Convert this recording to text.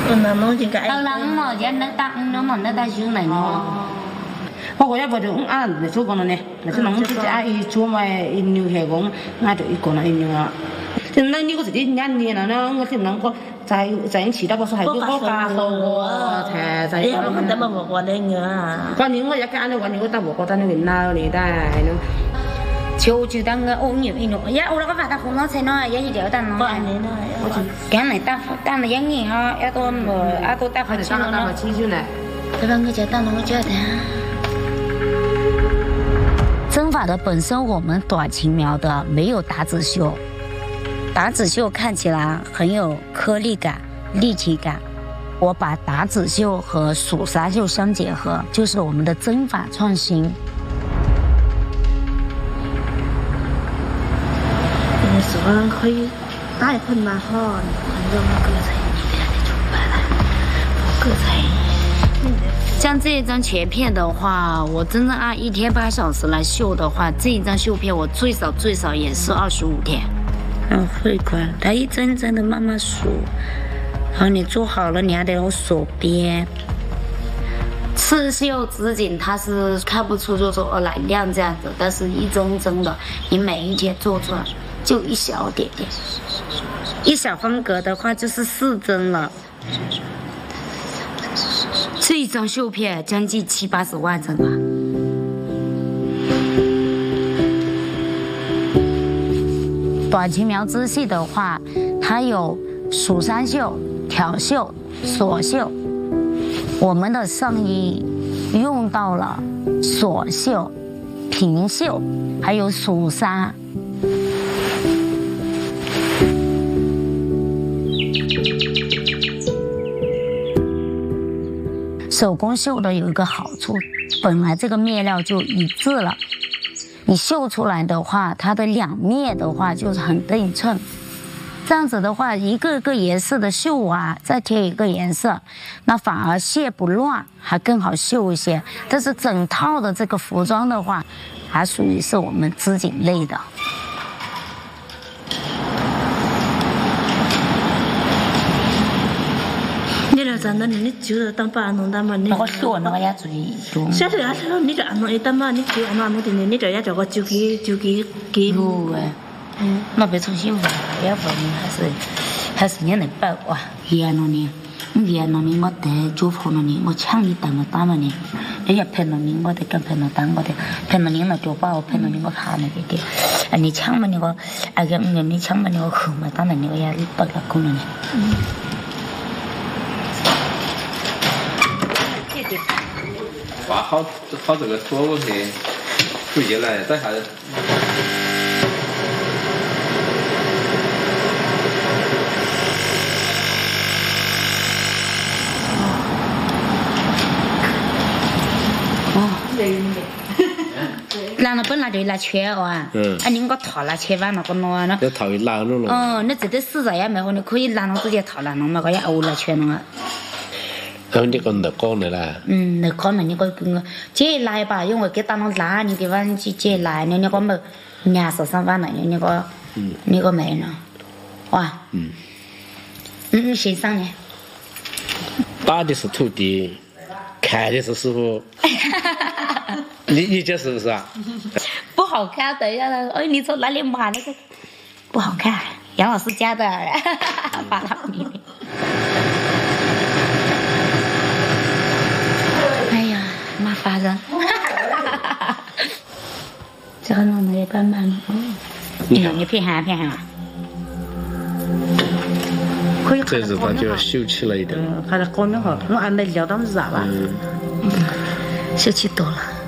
那弄这个。 到那么人那打那么那打就来呢。 我也不就那做过了呢，那就弄自己一做嘛，一牛下工，那就一个那一牛啊。就那你个自己2年了，那我就能够在一起，那个时候还就我家说我才在。 哎，我怎么我那个啊？ 关键我也干了，关键我打我觉得那个闹的带呢。 就当个欧牛一牛，呀，我那个把它红了才呢，也一条蛋呢。我就干来打了1年啊，要多打回去了呢。对吧？我就打了，我觉得。针法的本身，我们短琴苗的没有打子绣，打子绣看起来很有颗粒感、立体感。我把打子绣和蜀纱绣相结合，就是我们的针法创新。 是吧？可以打一盆麻花，让我割菜，你看你出来了，割菜。 像这一张切片的话，我真正按1天8小时来绣的话，这一张绣片我最少也是25天。会快，它一针针的慢慢数，然后你做好了，你还得用锁边。刺绣织锦它是看不出就说来量这样子，但是一针针的，你每一天做出来就一小点点，一小方格的话就是4针了。这一张绣片将近70、80万针吧。短琴苗织系的话，它有蜀纱绣、挑绣、锁绣。我们的上衣用到了锁绣、平绣，还有蜀纱。手工绣的有一个好处，本来这个面料就一致了，你绣出来的话，它的2面的话就是很对称。这样子的话，一个个颜色的绣完，再贴一个颜色，那反而线不乱，还更好绣一些。但是整套的这个服装的话，还属于是我们织锦类的。 你来站那里，你就是当把弄当嘛你。 我绣那个也注意多。 小时候你就弄一当嘛，你就弄的你就要叫个就给。 有哎。那别重新玩，要不然还是你能包哇？沿路呢，你沿路呢，我得做好了呢，我抢你单我打嘛呢，你要骗了你，我得跟骗了单我的，骗了你那做包，骗了你我看那个的，啊你抢嘛你我，哎个你抢嘛你我后嘛，当然你我也不了功能呢。 画好这个锁去，注意来，等下。 然后本来就拿圈啊，你我套拿切完那个弄啊， 要套一拿了。 你这点实在也没好，你可以拿了直接套拿了嘛，个也欧拿圈了啊。 然后你个那讲的啦。 那讲了你个给我借来吧，因为给打了拿，你给我去借来，你个没23万了，你个没呢，哇。欣赏呢。 打的是徒弟，看的是师傅。你这是不是啊？ 不好看的，哎，你从哪里买那个？不好看，杨老师家的，把它给你。哎呀，麻烦人。这个弄的一般般。你偏寒。 这日子就要秀起来一点。 还是搞那个，我还没料到是啥吧？ 秀气多了。